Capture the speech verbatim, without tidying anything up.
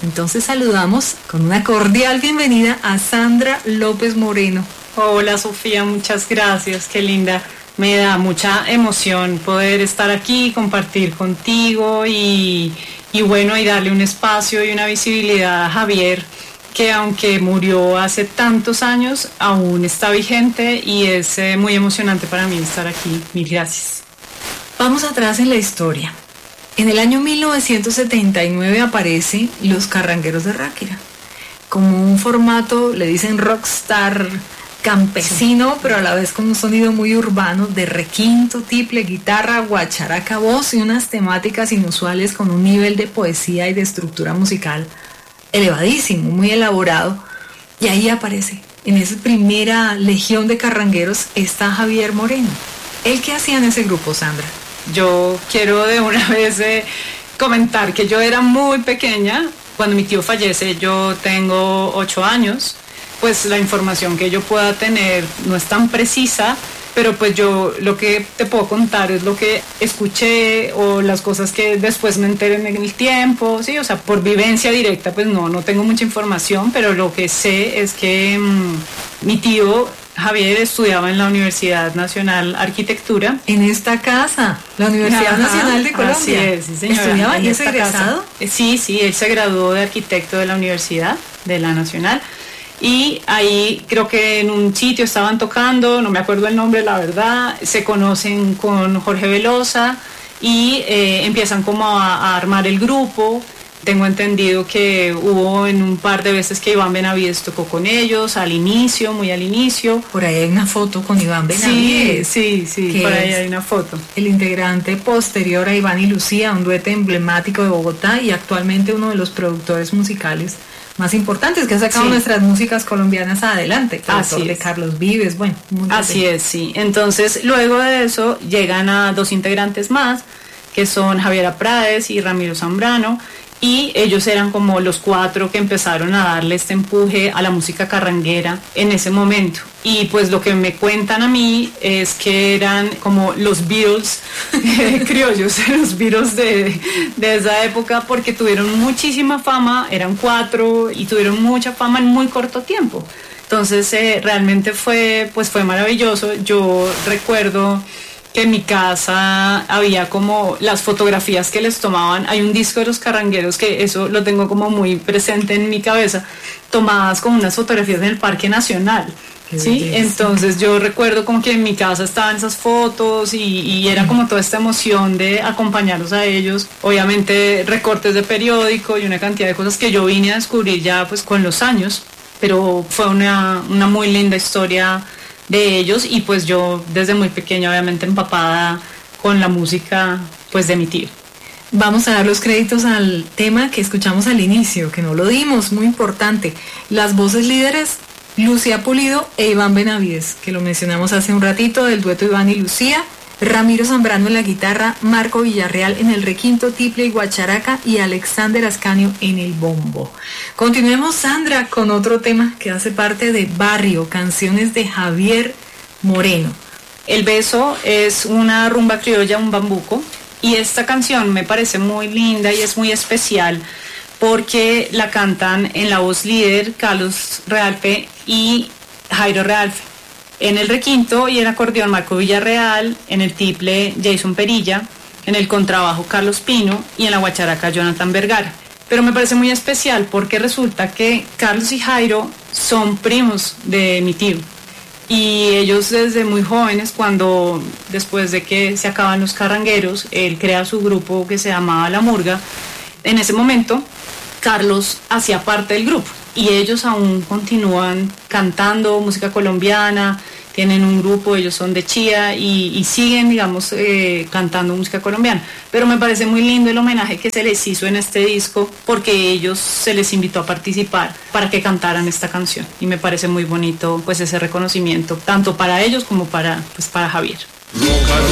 Entonces saludamos con una cordial bienvenida a Sandra López Moreno. Hola Sofía, muchas gracias, qué linda. Me da mucha emoción poder estar aquí, compartir contigo y, y bueno, y darle un espacio y una visibilidad a Javier, que aunque murió hace tantos años, aún está vigente y es eh, muy emocionante para mí estar aquí. Mil gracias. Vamos atrás en la historia. En el año mil novecientos setenta y nueve aparecen Los Carrangueros de Ráquira, como un formato, le dicen rockstar, campesino, sí, pero a la vez con un sonido muy urbano, de requinto, tiple, guitarra, guacharaca, voz y unas temáticas inusuales con un nivel de poesía y de estructura musical elevadísimo, muy elaborado. Y ahí aparece, en esa primera legión de carrangueros, está Javier Moreno. ¿Él qué hacía en ese grupo, Sandra? Yo quiero de una vez eh, comentar que yo era muy pequeña. Cuando mi tío fallece, yo tengo ocho años. Pues la información que yo pueda tener no es tan precisa, pero pues yo lo que te puedo contar es lo que escuché o las cosas que después me enteré en el tiempo, sí, o sea, por vivencia directa, pues no, no tengo mucha información, pero lo que sé es que mmm, mi tío Javier estudiaba en la Universidad Nacional Arquitectura. En esta casa, la Universidad Ajá, Nacional de Colombia. Así es, sí señora. ¿Estudiaba y es egresado? Sí, sí, él se graduó de arquitecto de la Universidad, de la Nacional. Y ahí creo que en un sitio estaban tocando, no me acuerdo el nombre, la verdad, se conocen con Jorge Velosa y eh, empiezan como a, a armar el grupo. Tengo entendido que hubo en un par de veces que Iván Benavides tocó con ellos, al inicio, muy al inicio. Por ahí hay una foto con Iván Benavides. Sí, sí, sí, por ahí hay una foto. El integrante posterior a Iván y Lucía, un dueto emblemático de Bogotá y actualmente uno de los productores musicales más importantes que ha sacado sí. nuestras músicas colombianas adelante, autor de Carlos Vives, bueno. Así es, sí. Entonces, luego de eso llegan a dos integrantes más, que son Javiera Prades y Ramiro Zambrano, y ellos eran como los cuatro que empezaron a darle este empuje a la música carranguera en ese momento. Y pues lo que me cuentan a mí es que eran como los Beatles criollos, los Beatles de, de esa época, porque tuvieron muchísima fama, eran cuatro y tuvieron mucha fama en muy corto tiempo. Entonces eh, realmente fue, pues fue maravilloso. Yo recuerdo que en mi casa había como las fotografías que les tomaban. Hay un disco de Los Carrangueros que eso lo tengo como muy presente en mi cabeza, tomadas con unas fotografías en el Parque Nacional. Sí, entonces yo recuerdo como que en mi casa estaban esas fotos y, y era como toda esta emoción de acompañarlos a ellos. Obviamente recortes de periódico y una cantidad de cosas que yo vine a descubrir ya pues con los años, pero fue una, una muy linda historia de ellos y pues yo desde muy pequeña obviamente empapada con la música pues de mi tío. Vamos a dar los créditos al tema que escuchamos al inicio, que no lo dimos, muy importante. Las voces líderes, Lucía Pulido e Iván Benavides, que lo mencionamos hace un ratito, del dueto Iván y Lucía. Ramiro Zambrano en la guitarra, Marco Villarreal en el requinto, tiple y guacharaca y Alexander Ascanio en el bombo. Continuemos, Sandra, con otro tema que hace parte de Barrio, canciones de Javier Moreno. El beso es una rumba criolla, un bambuco, y esta canción me parece muy linda y es muy especial porque la cantan en la voz líder Carlos Realpe y Jairo Realpe. En el requinto y el acordeón Marco Villarreal, en el tiple Jason Perilla, en el contrabajo Carlos Pino y en la guacharaca Jonathan Vergara. Pero me parece muy especial porque resulta que Carlos y Jairo son primos de mi tío. Y ellos desde muy jóvenes, cuando después de que se acaban los carrangueros, él crea su grupo que se llamaba La Murga. En ese momento, Carlos hacía parte del grupo. Y ellos aún continúan cantando música colombiana, tienen un grupo, ellos son de Chía y, y siguen, digamos, eh, cantando música colombiana. Pero me parece muy lindo el homenaje que se les hizo en este disco porque ellos se les invitó a participar para que cantaran esta canción. Y me parece muy bonito pues ese reconocimiento, tanto para ellos como para, pues, para Javier.